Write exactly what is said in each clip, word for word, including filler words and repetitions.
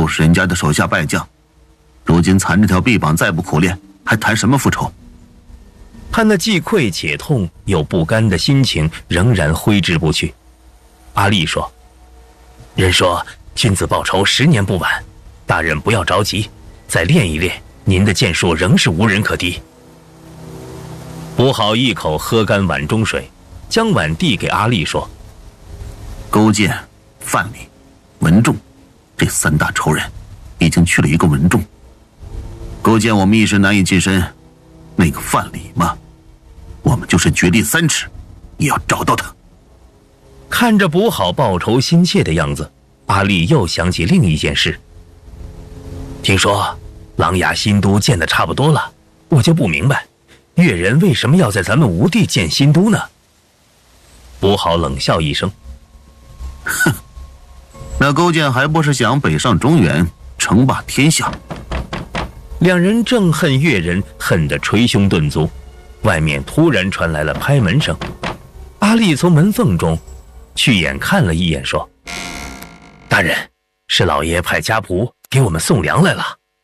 是人家的手下败将，如今残这条臂膀再不苦练，还谈什么复仇？ 他那既愧且痛又不甘的心情仍然挥之不去。阿力说：“人说君子报仇，十年不晚，大人不要着急，再练一练，您的剑术仍是无人可敌。”卜好一口喝干碗中水，将碗递给阿力说：“ 勾践、范蠡、文仲，这三大仇人，已经去了一个文仲。勾践我们一时难以近身，那个范蠡嘛，我们就是掘地三尺，也要找到他。” 看着卜好报仇心切的样子，阿力又想起另一件事。听说琅琊新都建得差不多了，我就不明白，越人为什么要在咱们吴地建新都呢？卜好冷笑一声：“ 哼，那勾践还不是想北上中原，称霸天下？” 两人正恨越人，恨得捶胸顿足，外面突然传来了拍门声。阿力从门缝中去眼看了一眼，说：“大人，是老爷派家仆给我们送粮来了。”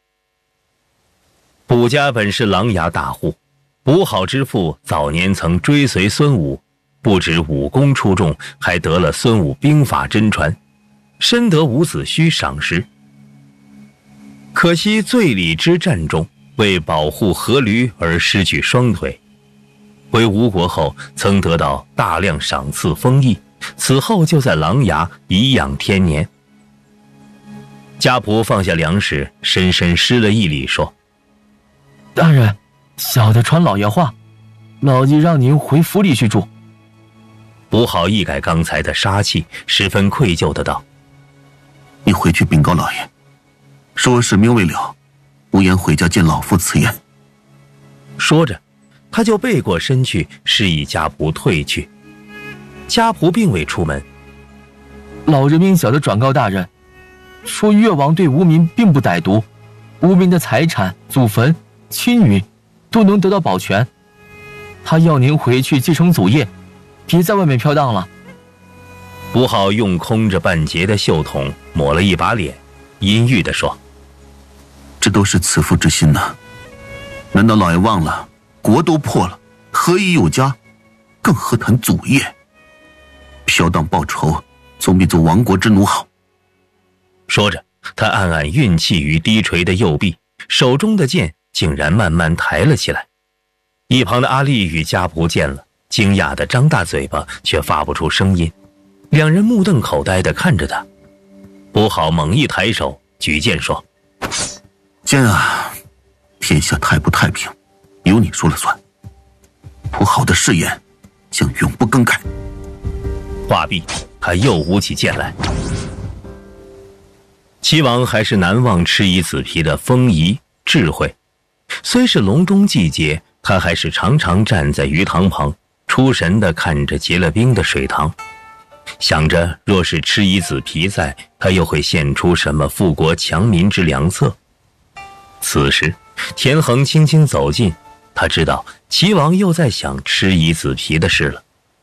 卜家本是琅琊大户，卜好之父早年曾追随孙武，不止武功出众，还得了孙武兵法真传，深得伍子胥赏识。可惜醉里之战中为保护阖闾而失去双腿，回吴国后曾得到大量赏赐封邑，此后就在琅琊颐养天年。家仆放下粮食，深深施了一礼，说：“ 大人，小的传老爷话，老爷让您回府里去住。” 卜好一改刚才的杀气，十分愧疚的道：“ 你回去禀告老爷，说使命未了，无颜回家见老夫辞宴。” 说着，他就背过身去，示意家仆退去。家仆并未出门。 老人命小的转告大人，说越王对无民并不歹毒，无民的财产、祖坟、亲女都能得到保全。他要您回去继承祖业，别在外面飘荡了。 卜好用空着半截的袖筒抹了一把脸，阴郁地说：“ 这都是慈父之心呐、啊，难道老爷忘了国都破了，何以有家？更何谈祖业？飘荡报仇，总比做亡国之奴好。” 说着，他暗暗运气于低垂的右臂，手中的剑竟然慢慢抬了起来。一旁的阿力与家仆见了，惊讶地张大嘴巴，却发不出声音。两人目瞪口呆地看着他。卜好猛一抬手，举剑说：“ 剑啊，天下太不太平，由你说了算。卜好的誓言将永不更改。” 话毕，他又舞起剑来。齐王还是难忘赤夷子皮的风仪智慧，虽是隆中季节，他还是常常站在鱼塘旁，出神地看着结了冰的水塘，想着若是赤夷子皮在，他又会献出什么富国强民之良策。此时田横轻轻走近，他知道齐王又在想赤夷子皮的事了。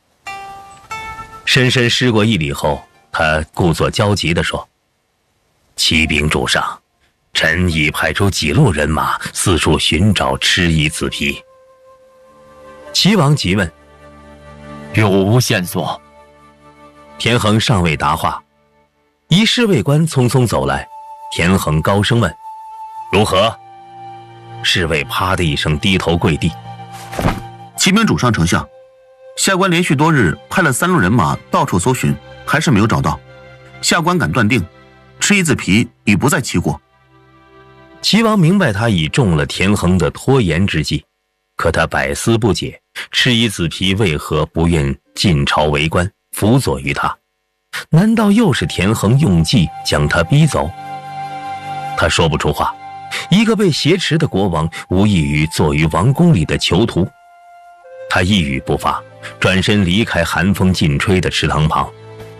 深深施过一礼后，他故作焦急地说：“启禀主上，臣已派出几路人马四处寻找赤夷子皮。”齐王急问：“ 有无线索？” 田横尚未答话，一侍卫官匆匆走来，田横高声问：“如何？”侍卫啪的一声低头跪地：“ 启禀主上丞相，下官连续多日派了三路人马到处搜寻，还是没有找到。下官敢断定，赤夷子皮已不在齐国。” 齐王明白他已中了田横的拖延之计，可他百思不解，赤夷子皮为何不愿进朝为官，辅佐于他？难道又是田横用计将他逼走？他说不出话。一个被挟持的国王，无异于坐于王宫里的囚徒。他一语不发，转身离开寒风劲吹的池塘旁。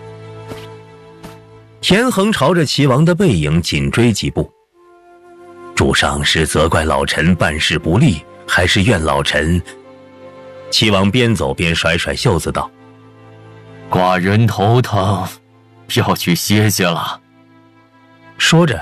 田横朝着齐王的背影紧追几步。主上是责怪老臣办事不力，还是怨老臣？齐王边走边甩甩袖子道：“ 寡人头疼，要去歇歇了。” 说着